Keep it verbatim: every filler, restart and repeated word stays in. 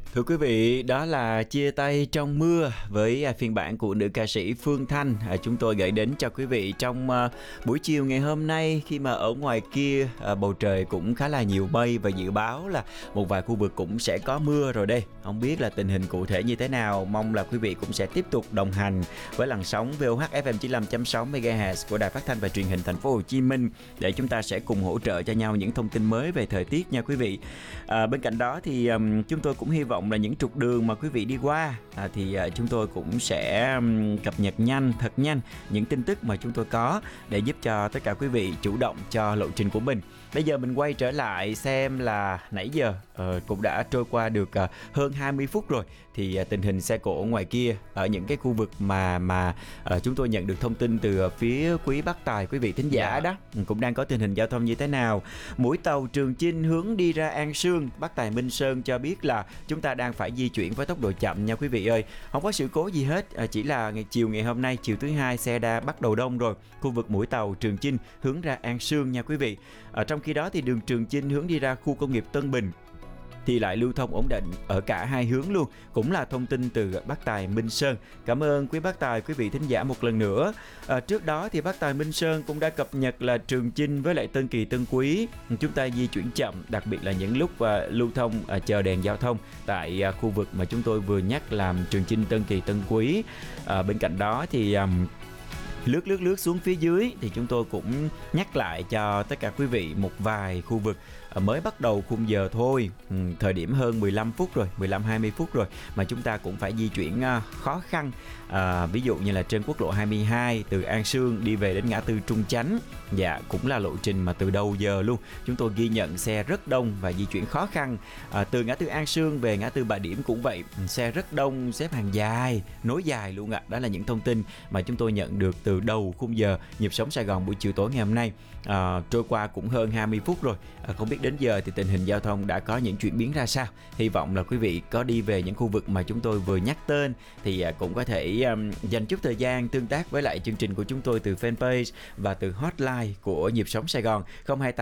Thưa quý vị, đó là Chia tay trong mưa với à, phiên bản của nữ ca sĩ Phương Thanh. À, chúng tôi gửi đến cho quý vị trong à, buổi chiều ngày hôm nay, khi mà ở ngoài kia à, bầu trời cũng khá là nhiều mây và dự báo là một vài khu vực cũng sẽ có mưa rồi đây. Không biết là tình hình cụ thể như thế nào, mong là quý vị cũng sẽ tiếp tục đồng hành với làn sóng vê o hát ép em chín lăm chấm sáu mê ga héc của Đài Phát thanh và Truyền hình Thành phố Hồ Chí Minh, để chúng ta sẽ cùng hỗ trợ cho nhau những thông tin mới về thời tiết nha quý vị. À, bên cạnh đó thì um, chúng tôi cũng hy vọng là những trục đường mà quý vị đi qua à, thì à, chúng tôi cũng sẽ um, cập nhật nhanh, thật nhanh những tin tức mà chúng tôi có, để giúp cho tất cả quý vị chủ động cho lộ trình của mình. Bây giờ mình quay trở lại xem là nãy giờ uh, cũng đã trôi qua được uh, hơn hai mươi phút rồi, thì uh, tình hình xe cộ ngoài kia ở những cái khu vực mà mà uh, chúng tôi nhận được thông tin từ phía quý Bắc Tài, quý vị thính giả đó, cũng đang có tình hình giao thông như thế nào. Mũi tàu Trường Chinh hướng đi ra An Sương, Bắc Tài Minh Sơn cho biết là chúng ta đang phải di chuyển với tốc độ chậm nha quý vị ơi. Không có sự cố gì hết, à, chỉ là ngày chiều ngày hôm nay, chiều thứ hai xe đã bắt đầu đông rồi. Khu vực mũi tàu Trường Chinh hướng ra An Sương nha quý vị. Ở trong khi đó thì đường Trường Chinh hướng đi ra khu công nghiệp Tân Bình thì lại lưu thông ổn định ở cả hai hướng luôn. Cũng là thông tin từ Bắc Tài Minh Sơn. Cảm ơn quý Bắc Tài, quý vị thính giả một lần nữa. À, trước đó thì Bắc Tài Minh Sơn cũng đã cập nhật là Trường Chinh với lại Tân Kỳ Tân Quý chúng ta di chuyển chậm, đặc biệt là những lúc à, lưu thông à, chờ đèn giao thông tại à, khu vực mà chúng tôi vừa nhắc làm Trường Chinh, Tân Kỳ, Tân Quý. À, bên cạnh đó thì à, lướt lướt lướt xuống phía dưới thì chúng tôi cũng nhắc lại cho tất cả quý vị một vài khu vực mới bắt đầu khung giờ thôi, ừ, thời điểm hơn mười lăm phút rồi, mười lăm hai mươi phút rồi mà chúng ta cũng phải di chuyển uh, khó khăn. À, ví dụ như là trên quốc lộ hai mươi hai từ An Sương đi về đến ngã tư Trung Chánh, dạ cũng là lộ trình mà từ đầu giờ luôn chúng tôi ghi nhận xe rất đông và di chuyển khó khăn. À, từ ngã tư An Sương về ngã tư Bà Điểm cũng vậy, xe rất đông, xếp hàng dài, nối dài luôn ạ. À. Đó là những thông tin mà chúng tôi nhận được từ đầu khung giờ Nhịp Sống Sài Gòn buổi chiều tối ngày hôm nay. À, trôi qua cũng hơn hai mươi phút rồi, à, không biết đến giờ thì tình hình giao thông đã có những chuyển biến ra sao. Hy vọng là quý vị có đi về những khu vực mà chúng tôi vừa nhắc tên thì à, cũng có thể um, dành chút thời gian tương tác với lại chương trình của chúng tôi từ fanpage và từ hotline của Nhịp Sống Sài Gòn không hai tám